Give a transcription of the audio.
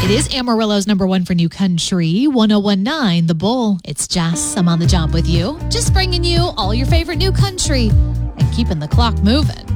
It is Amarillo's number one for new country, 1019 The Bull. It's Jess. I'm on the job with you, just bringing you all your favorite new country and keeping the clock moving.